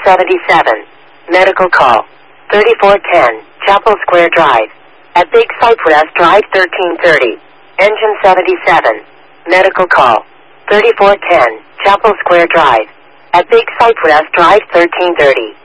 77. Medical call. 3410, Chapel Square Drive. At Big Cypress Drive 1330. Engine 77. Medical call. 3410, Chapel Square Drive. At Big Cypress Drive 1330.